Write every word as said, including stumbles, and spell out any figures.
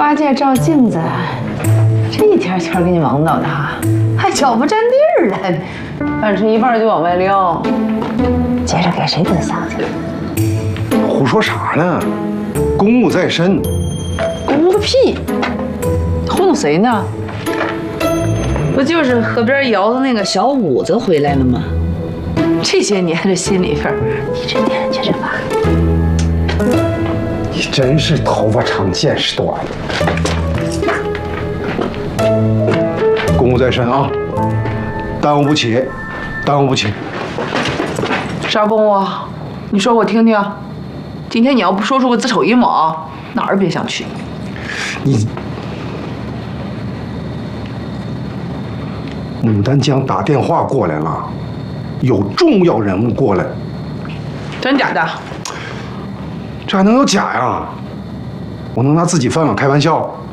八戒照镜子，这一天天给你忙叨的哈，还脚不沾地儿了，饭吃一半就往外撂，接着给谁顶嗓子？ 胡说啥呢？公务在身。 公务个屁！糊弄谁呢？不就是河边摇的那个小五子回来了吗？这些年这心里边，一直惦记着吧。 你真是头发长见识短。公务在身啊，耽误不起，耽误不起。 啥公务？你说我听听。今天你要不说出个子丑寅卯，哪儿别想去。 你。牡丹江打电话过来了，有重要人物过来。 真假的？ 这还能有假呀？我能拿自己饭碗开玩笑？